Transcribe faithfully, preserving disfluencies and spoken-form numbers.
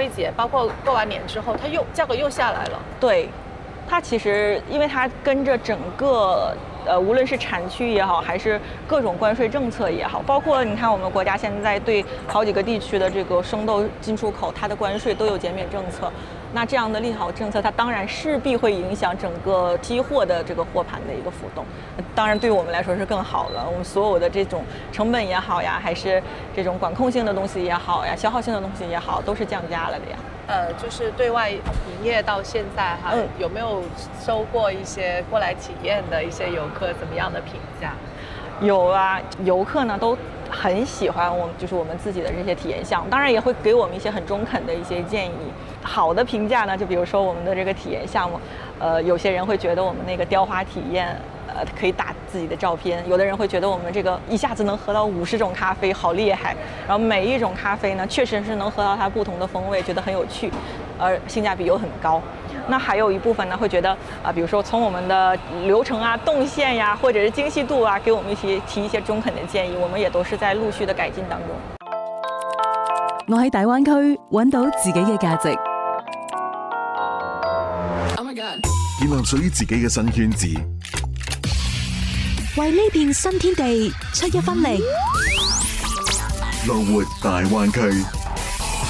啡节，包括过完年之后，它又价格又下来了。 对，它其实因为它跟着整个。呃，无论是产区也好，还是各种关税政策也好，包括你看我们国家现在对好几个地区的这个生豆进出口，它的关税都有减免政策。那这样的利好政策，它当然势必会影响整个批货的这个货盘的一个浮动。当然，对于我们来说是更好了。我们所有的这种成本也好呀，还是这种管控性的东西也好呀，消耗性的东西也好，都是降价了的呀。 呃，就是对外营业到现在哈，嗯、有没有收过一些过来体验的一些游客怎么样的评价？ 有啊，游客呢都很喜欢我们，就是我们自己的这些体验项目，当然也会给我们一些很中肯的一些建议。好的评价呢，就比如说我们的这个体验项目，呃，有些人会觉得我们那个雕花体验，呃，可以打自己的照片；有的人会觉得我们这个一下子能喝到五十种咖啡，好厉害。然后每一种咖啡呢，确实是能喝到它不同的风味，觉得很有趣，而性价比又很高。那还有一部分呢，会觉得啊、呃，比如说从我们的流程啊、动线呀，或者是精细度啊，给我们一些提一些中肯的建議，我們也都是在陸續的改進當中。 我喺大灣區揾到自己嘅價值， 建立屬於自己嘅新圈子， 為呢片新天地出一分力。 樂活大灣區。